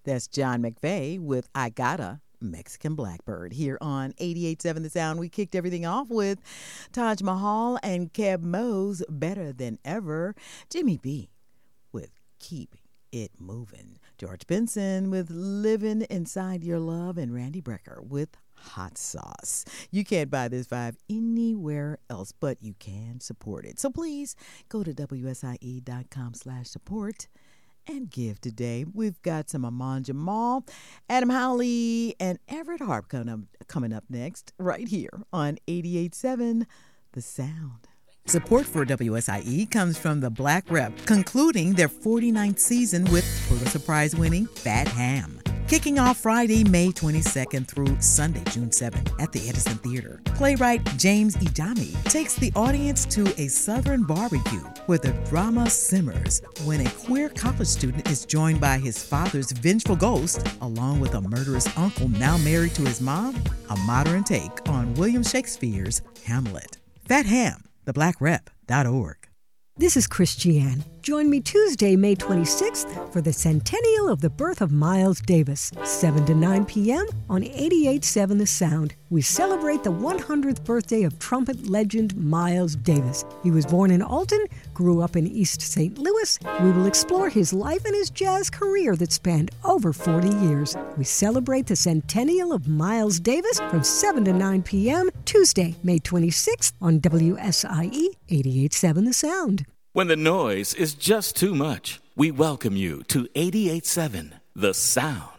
That's John McVeigh with I Gotta Mexican Blackbird. Here on 88.7 The Sound, we kicked everything off with Taj Mahal and Keb Mo's Better Than Ever. Jimmy B with Keep It Moving. George Benson with Living Inside Your Love, and Randy Brecker with Hot Sauce. You can't buy this vibe anywhere else, but you can support it. So please go to WSIE.com/support and give today. We've got some Amon Jamal, Adam Howley, and Everett Harp coming up next right here on 88.7 The Sound. Support for WSIE comes from the Black Rep, concluding their 49th season with Pulitzer Prize-winning Fat Ham. Kicking off Friday, May 22nd through Sunday, June 7th at the Edison Theater. Playwright James Ijami takes the audience to a Southern barbecue where the drama simmers when a queer college student is joined by his father's vengeful ghost, along with a murderous uncle now married to his mom. A modern take on William Shakespeare's Hamlet. Fat Ham, theblackrep.org. This is Christiane. Join me Tuesday, May 26th for the centennial of the birth of Miles Davis, 7 to 9 p.m. on 88.7 The Sound. We celebrate the 100th birthday of trumpet legend Miles Davis. He was born in Alton, grew up in East St. Louis. We will explore his life and his jazz career that spanned over 40 years. We celebrate the centennial of Miles Davis from 7 to 9 p.m. Tuesday, May 26th on WSIE 88.7 The Sound. When the noise is just too much, we welcome you to 88.7 The Sound.